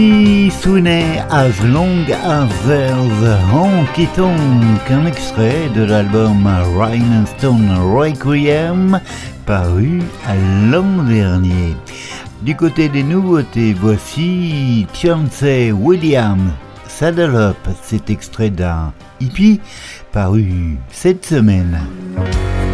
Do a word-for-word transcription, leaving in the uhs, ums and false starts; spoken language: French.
Sweeney as long as there's a honky tonk, un extrait de l'album Rhinestone Stone Requiem paru l'an dernier. Du côté des nouveautés, voici Chauncey Williams Saddle Up, cet extrait d'un hippie paru cette semaine.